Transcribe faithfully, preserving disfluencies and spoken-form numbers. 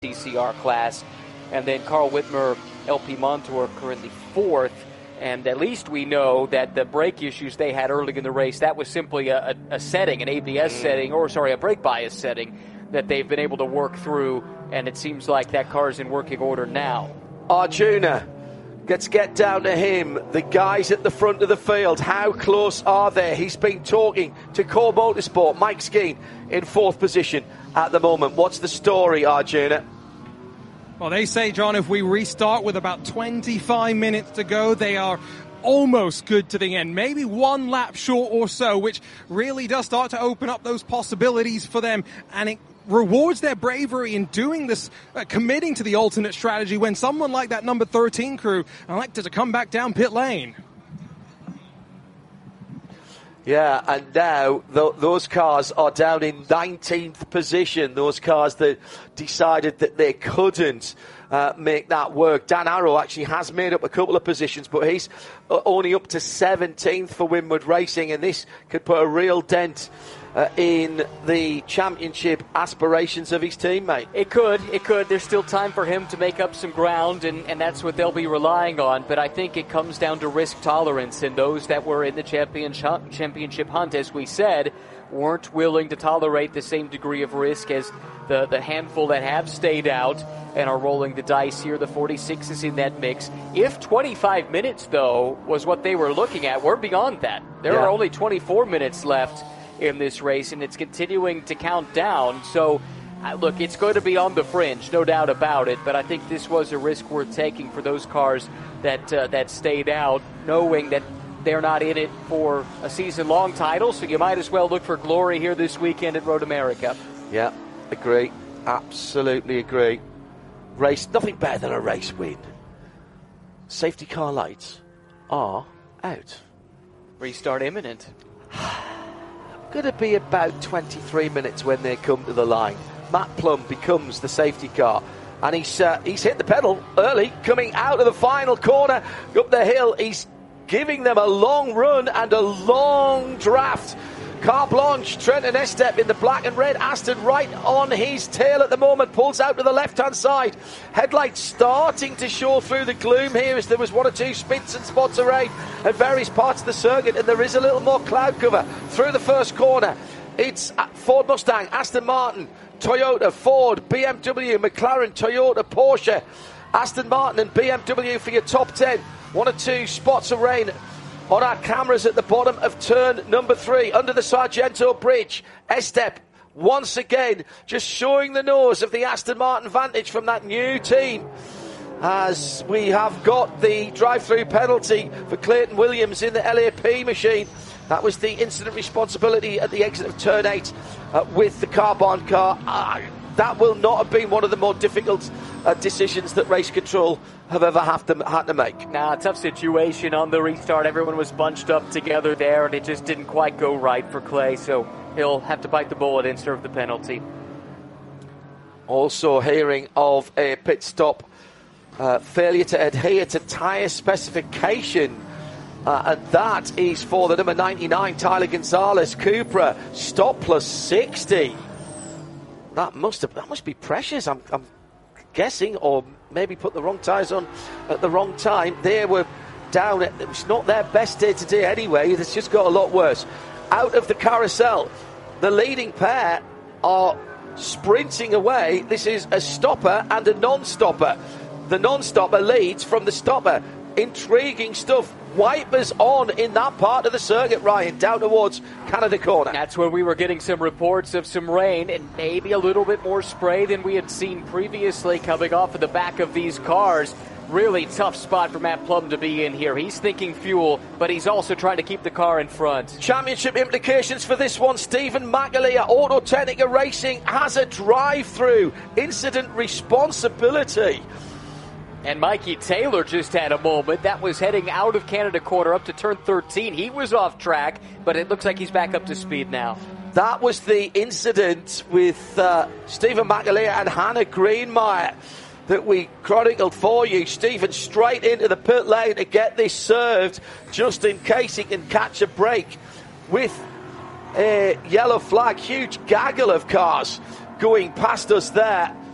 C C R class. And then Carl Whitmer, L P Montour currently fourth. And at least we know that the brake issues they had early in the race, that was simply a, a, a setting, an A B S setting, or sorry, a brake bias setting that they've been able to work through. And it seems like that car is in working order now. Arjuna, let's get down to him. The guys at the front of the field, how close are they? He's been talking to Core Motorsport. Mike Skeen in fourth position at the moment. What's the story, Arjuna? Well, they say, John, if we restart with about twenty-five minutes to go, they are almost good to the end. Maybe one lap short or so, which really does start to open up those possibilities for them. And it rewards their bravery in doing this, uh, committing to the alternate strategy when someone like that number thirteen crew elected to come back down pit lane. Yeah, and now th- those cars are down in nineteenth position. Those cars that decided that they couldn't uh, make that work. Dan Arrow actually has made up a couple of positions, but he's uh, only up to seventeenth for Winward Racing, and this could put a real dent uh, in the championship aspirations of his teammate. It could, it could. There's still time for him to make up some ground, and, and that's what they'll be relying on. But I think it comes down to risk tolerance, and those that were in the championship, championship hunt, as we said, weren't willing to tolerate the same degree of risk as the, the handful that have stayed out and are rolling the dice here. The forty-six is in that mix. If twenty-five minutes, though, was what they were looking at, we're beyond that. There yeah. are only twenty-four minutes left in this race, and it's continuing to count down. So, uh, look, it's going to be on the fringe, no doubt about it, but I think this was a risk worth taking for those cars that uh, that stayed out, knowing that they're not in it for a season-long title, so you might as well look for glory here this weekend at Road America. Yeah, agree. Absolutely agree. Race, nothing better than a race win. Safety car lights are out. Restart imminent. Going to be about twenty-three minutes when they come to the line. Matt Plum becomes the safety car, and he's uh, he's hit the pedal early, coming out of the final corner up the hill. He's giving them a long run and a long draft. Car Blanche, Trenton Estep in the black and red. Aston right on his tail at the moment, pulls out to the left-hand side. Headlights starting to show through the gloom here as there was one or two spits and spots of rain at various parts of the circuit, and there is a little more cloud cover through the first corner. It's Ford Mustang, Aston Martin, Toyota, Ford, B M W, McLaren, Toyota, Porsche, Aston Martin and B M W for your top ten. One or two spots of rain on our cameras at the bottom of turn number three, under the Sargento Bridge. Estep, once again, just showing the nose of the Aston Martin Vantage from that new team. As we have got the drive-through penalty for Clayton Williams in the L A P machine. That was the incident responsibility at the exit of turn eight uh, with the Carbon car. Uh, that will not have been one of the more difficult uh, decisions that race control have ever have to, had to make. Nah, tough situation on the restart. Everyone was bunched up together there, and it just didn't quite go right for Clay, so he'll have to bite the bullet and serve the penalty. Also hearing of a pit stop uh, failure to adhere to tyre specification. Uh, and that is for the number ninety-nine, Tyler Gonzalez, Cupra. Stop plus sixty. That must have, that must be precious, I'm, I'm guessing, or maybe put the wrong tyres on at the wrong time. They were down. At, it was not their best day today anyway. It's just got a lot worse. Out of the carousel, the leading pair are sprinting away. This is a stopper and a non-stopper. The non-stopper leads from the stopper. Intriguing stuff. Wipers on in that part of the circuit, Ryan, down towards Canada Corner. That's where we were getting some reports of some rain and maybe a little bit more spray than we had seen previously coming off of the back of these cars. Really tough spot for Matt Plum to be in here. He's thinking fuel, but he's also trying to keep the car in front. Championship implications for this one. Stephen McAleer, Autotechnica Racing, has a drive-through. Incident responsibility. And Mikey Taylor just had a moment. That was heading out of Canada Corner up to turn thirteen. He was off track, but it looks like he's back up to speed now. That was the incident with uh, Stephen McAleer and Hannah Greenmeyer that we chronicled for you. Stephen straight into the pit lane to get this served just in case he can catch a break with a yellow flag. Huge gaggle of cars going past us there.